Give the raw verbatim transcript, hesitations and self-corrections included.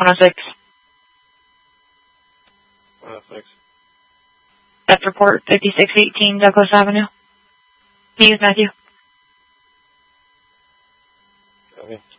one oh six. one oh six. That's report fifty-six eighteen Douglas Avenue. He is Matthew. Okay.